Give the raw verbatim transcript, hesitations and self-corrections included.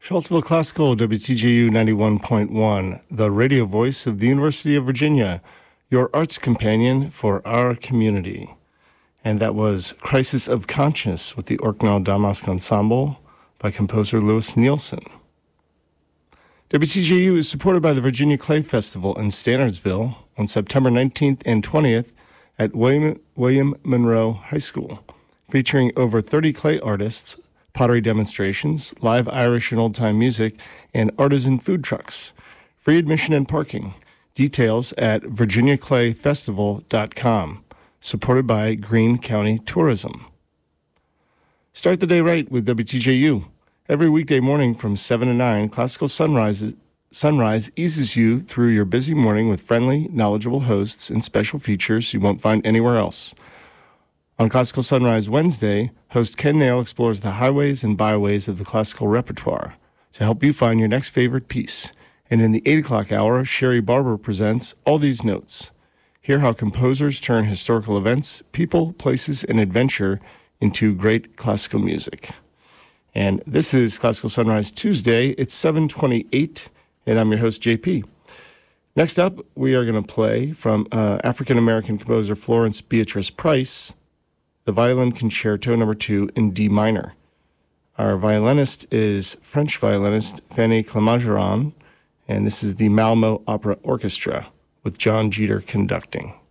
Charlottesville Classical, W T J U ninety-one point one, the radio voice of the University of Virginia, your arts companion for our community. And that was Crisis of Conscience with the Orknell Damask Ensemble by composer Louis Nielsen. W T J U is supported by the Virginia Clay Festival in Standardsville on September nineteenth and twentieth at William, William Monroe High School, featuring over thirty clay artists, pottery demonstrations, live Irish and old-time music, and artisan food trucks. Free admission and parking. Details at virginia clay festival dot com. Supported by Greene County Tourism. Start the day right with W T J U. Every weekday morning from seven to nine, Classical Sunrise, Sunrise eases you through your busy morning with friendly, knowledgeable hosts and special features you won't find anywhere else. On Classical Sunrise Wednesday, host Ken Nail explores the highways and byways of the classical repertoire to help you find your next favorite piece. And in the eight o'clock hour, Sherry Barber presents All These Notes. Hear how composers turn historical events, people, places, and adventure into great classical music. And this is Classical Sunrise Tuesday. It's seven twenty-eight, and I'm your host, J P. Next up, we are going to play from uh, African-American composer Florence Beatrice Price, the Violin Concerto Number two in D minor. Our violinist is French violinist Fanny Clemageron, and this is the Malmo Opera Orchestra with John Jeter conducting.